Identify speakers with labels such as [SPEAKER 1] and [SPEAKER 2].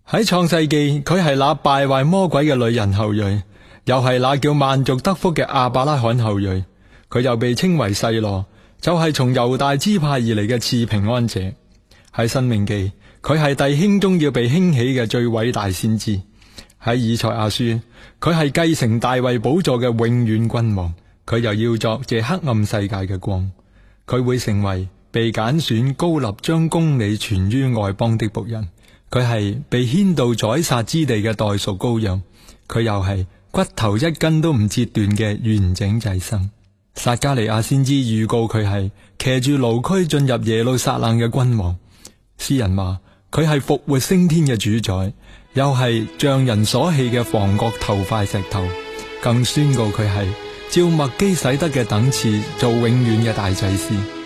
[SPEAKER 1] 喺創世記，佢係那敗壞魔鬼嘅女人後裔，又係那叫萬族得福嘅亞伯拉罕後裔。佢又被稱為細羅，就係從猶大支派而嚟嘅賜平安者。喺申命記，佢係弟兄中要被興起嘅最偉大先知。喺以賽亞書，佢係繼承大衛寶座嘅永遠君王。佢又要作這黑暗世界嘅光。佢會成為被揀選膏立將公理傳於外邦的僕人。佢係被牽到宰殺之地嘅代贖羔羊。佢又係骨頭一根都唔折斷嘅完整祭牲。撒迦利亞先知預告佢係騎住驢駒進入耶路撒冷嘅君王。詩人話佢係復活升天嘅主宰，又係匠人所棄嘅房角頭塊石頭。更宣告佢係照麥基洗德嘅等次做永遠嘅大祭司。